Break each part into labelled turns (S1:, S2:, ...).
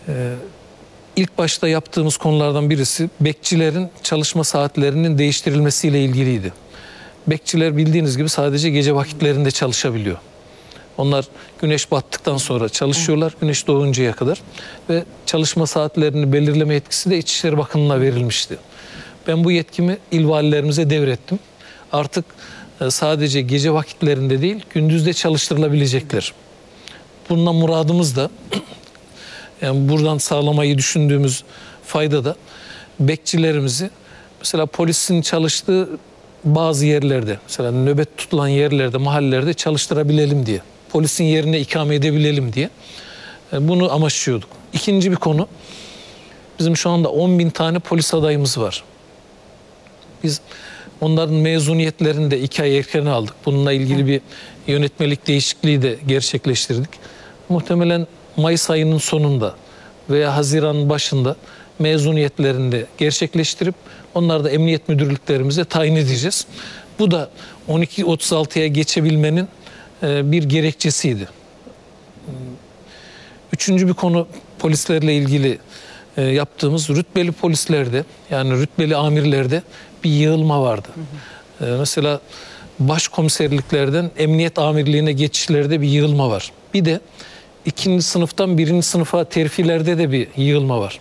S1: İlk başta yaptığımız konulardan birisi bekçilerin çalışma saatlerinin değiştirilmesiyle ilgiliydi. Bekçiler bildiğiniz gibi sadece gece vakitlerinde çalışabiliyor. Onlar güneş battıktan sonra çalışıyorlar, güneş doğuncaya kadar ve çalışma saatlerini belirleme yetkisi de İçişleri Bakanlığı'na verilmişti. Ben bu yetkimi il valilerimize devrettim. Artık sadece gece vakitlerinde değil, gündüz de çalıştırılabilecekler. Bundan muradımız da, yani buradan sağlamayı düşündüğümüz fayda da bekçilerimizi mesela polisin çalıştığı bazı yerlerde, mesela nöbet tutulan yerlerde, mahallelerde çalıştırabilelim diye. Polisin yerine ikame edebilelim diye. Bunu amaçlıyorduk. İkinci bir konu, bizim şu anda 10.000 tane polis adayımız var. Biz onların mezuniyetlerini de 2 ay erken aldık. Bununla ilgili bir yönetmelik değişikliği de gerçekleştirdik. Muhtemelen Mayıs ayının sonunda veya Haziran'ın başında mezuniyetlerini de gerçekleştirip onları da emniyet müdürlüklerimize tayin edeceğiz. Bu da 12.36'ya geçebilmenin bir gerekçesiydi. Üçüncü bir konu polislerle ilgili yaptığımız rütbeli polislerde, yani rütbeli amirlerde bir yığılma vardı. Mesela başkomiserliklerden emniyet amirliğine geçişlerde bir yığılma var. Bir de 2. sınıftan 1. sınıfa terfilerde de bir yığılma var.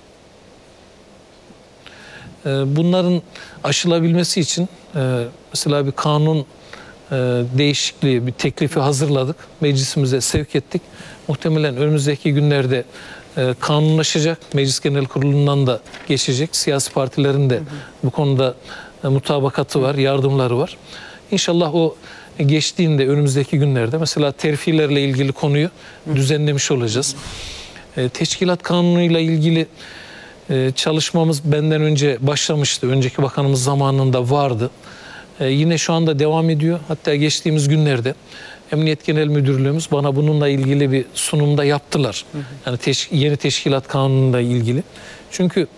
S1: Bunların aşılabilmesi için mesela bir kanun değişikliği, bir teklifi hazırladık. Meclisimize sevk ettik. Muhtemelen önümüzdeki günlerde kanunlaşacak. Meclis Genel Kurulu'ndan da geçecek. Siyasi partilerin de bu konuda mutabakatı var, yardımları var. İnşallah o geçtiğinde önümüzdeki günlerde mesela terfilerle ilgili konuyu düzenlemiş olacağız. Teşkilat kanunuyla ilgili çalışmamız benden önce başlamıştı. Önceki bakanımız zamanında vardı. Yine şu anda devam ediyor. Hatta geçtiğimiz günlerde Emniyet Genel Müdürlüğümüz bana bununla ilgili bir sunumda yaptılar. Yani yeni teşkilat kanunuyla ilgili. Çünkü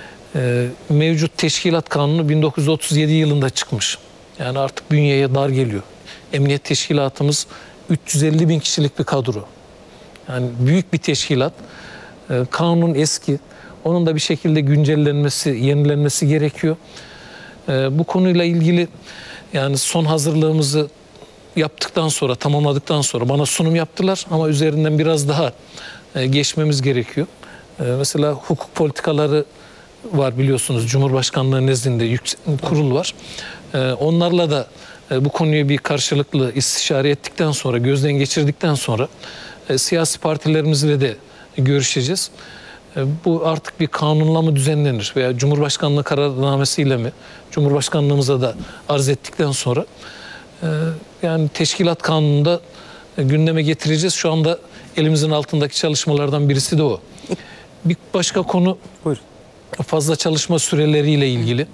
S1: mevcut teşkilat kanunu 1937 yılında çıkmış. Yani artık bünyeye dar geliyor. Emniyet teşkilatımız 350 bin kişilik bir kadro. Yani büyük bir teşkilat. Kanun eski. Onun da bir şekilde güncellenmesi, yenilenmesi gerekiyor. Bu konuyla ilgili yani son hazırlığımızı yaptıktan sonra, tamamladıktan sonra bana sunum yaptılar ama üzerinden biraz daha geçmemiz gerekiyor. Mesela hukuk politikaları var biliyorsunuz. Cumhurbaşkanlığı nezdinde kurul var. Onlarla da bu konuyu bir karşılıklı istişare ettikten sonra, gözden geçirdikten sonra siyasi partilerimizle de görüşeceğiz. Bu artık bir kanunla mı düzenlenir veya Cumhurbaşkanlığı kararnamesiyle mi Cumhurbaşkanlığımıza da arz ettikten sonra yani teşkilat kanununda gündeme getireceğiz. Şu anda elimizin altındaki çalışmalardan birisi de o. Bir başka konu fazla çalışma süreleriyle ilgili.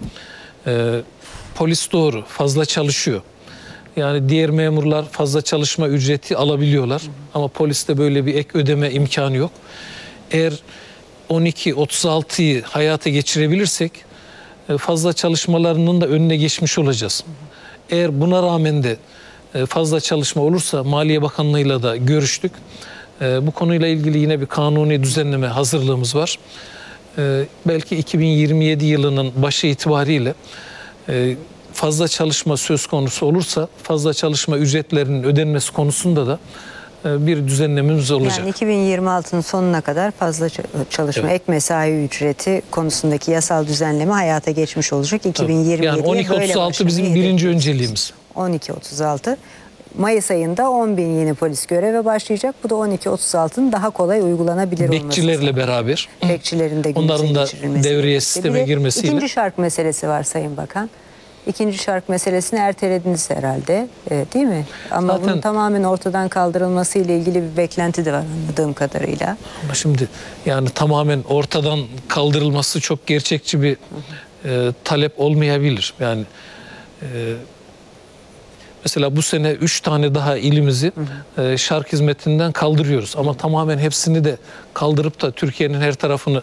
S1: Polis doğru fazla çalışıyor. Yani diğer memurlar fazla çalışma ücreti alabiliyorlar. Ama poliste böyle bir ek ödeme imkanı yok. Eğer 12-36'yı hayata geçirebilirsek fazla çalışmalarının da önüne geçmiş olacağız. Eğer buna rağmen de fazla çalışma olursa Maliye Bakanlığı'yla da görüştük. Bu konuyla ilgili yine bir kanuni düzenleme hazırlığımız var. Belki 2027 yılının başı itibariyle fazla çalışma söz konusu olursa fazla çalışma ücretlerinin ödenmesi konusunda da bir düzenlememiz olacak.
S2: Yani 2026'nın sonuna kadar fazla çalışma, evet, ek mesai ücreti konusundaki yasal düzenleme hayata geçmiş olacak. 2027'ye
S1: yani 12.36 bizim birinci önceliğimiz.
S2: 12.36. Mayıs ayında 10.000 yeni polis göreve başlayacak. Bu da 12.36'nın daha kolay uygulanabilir olması.
S1: Bekçilerle beraber.
S2: Bekçilerin de
S1: onların da devreye sisteme girmesiyle.
S2: İkinci şark meselesi var Sayın Bakan. İkinci şark meselesini ertelediniz herhalde, değil mi? Ama zaten bunun tamamen ortadan kaldırılması ile ilgili bir beklenti de var anladığım kadarıyla.
S1: Ama şimdi yani tamamen ortadan kaldırılması çok gerçekçi bir talep olmayabilir. Yani mesela bu sene 3 tane daha ilimizi şark hizmetinden kaldırıyoruz. Ama tamamen hepsini de kaldırıp da Türkiye'nin her tarafını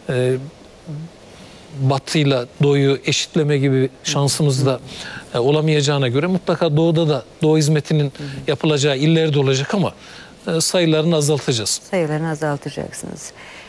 S1: batıyla doğuyu eşitleme gibi şansımız da olamayacağına göre mutlaka doğuda da doğu hizmetinin yapılacağı illerde olacak ama sayılarını azaltacağız.
S2: Sayılarını azaltacaksınız.